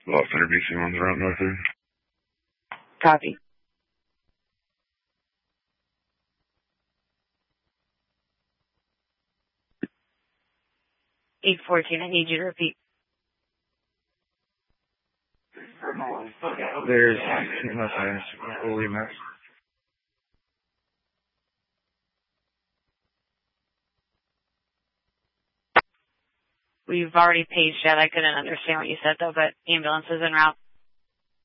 Los Center BC one's around north there. Copy. 814, I need you to repeat. There's no signs. Holy mess. We've already paged yet. I couldn't understand what you said though, but ambulance is en route.